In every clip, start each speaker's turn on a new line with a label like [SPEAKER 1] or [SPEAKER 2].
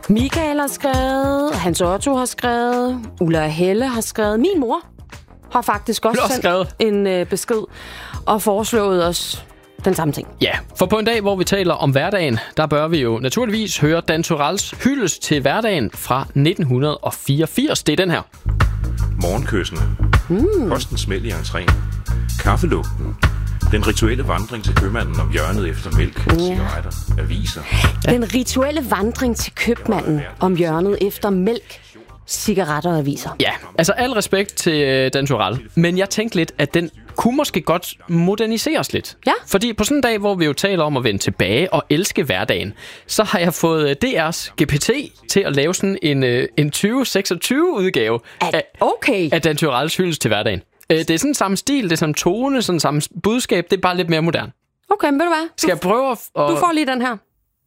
[SPEAKER 1] Michael har skrevet, Hans Otto har skrevet, Ulla og Helle har skrevet. Min mor har faktisk også sendt en besked og foreslået os den samme ting.
[SPEAKER 2] Ja, for på en dag, hvor vi taler om hverdagen, der bør vi jo naturligvis høre Dan Turèlls hyldest til hverdagen fra 1984. Det er den her.
[SPEAKER 3] Morgenkyssene. Postens smæld i entréen. Kaffelugten. Den rituelle vandring til købmanden om hjørnet efter mælk, cigaretter, aviser.
[SPEAKER 1] Den rituelle vandring til købmanden om hjørnet efter mælk, cigaretter og aviser.
[SPEAKER 2] Ja, altså al respekt til Dan Turèll, men jeg tænkte lidt, at den kunne måske godt moderniseres lidt.
[SPEAKER 1] Ja.
[SPEAKER 2] Fordi på sådan en dag, hvor vi jo taler om at vende tilbage og elske hverdagen, så har jeg fået DR's GPT til at lave sådan en 2026-udgave af Dan Turèlls hyldest til hverdagen. Det er sådan samme stil, det er samme tone, sådan samme budskab, det er bare lidt mere moderne.
[SPEAKER 1] Okay, men ved du hvad?
[SPEAKER 2] Skal jeg prøve at...
[SPEAKER 1] Du får lige den her.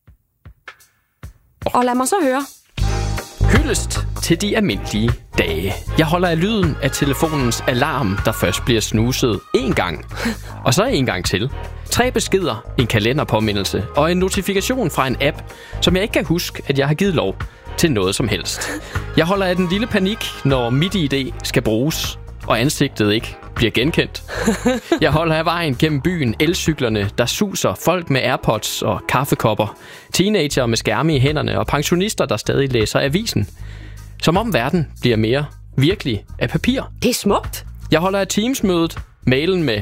[SPEAKER 1] Og lad mig så høre.
[SPEAKER 2] Hyldest til de almindelige dage. Jeg holder af lyden af telefonens alarm, der først bliver snuset én gang. Og så en gang til. 3 beskeder, en kalenderpåmindelse og en notifikation fra en app, som jeg ikke kan huske, at jeg har givet lov til noget som helst. Jeg holder af den lille panik, når MitID skal bruges, og ansigtet ikke bliver genkendt. Jeg holder af vejen gennem byen, elcyklerne, der suser, folk med AirPods og kaffekopper, teenager med skærme i hænderne og pensionister, der stadig læser avisen. Som om verden bliver mere virkelig af papir.
[SPEAKER 1] Det er smukt.
[SPEAKER 2] Jeg holder af Teams-mødet, mailen med